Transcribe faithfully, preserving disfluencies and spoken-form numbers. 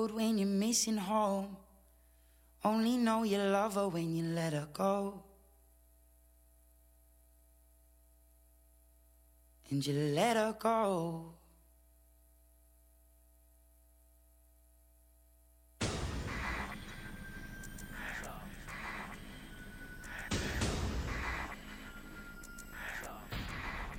When you're missing home, only know you love her when you let her go. And you let her go.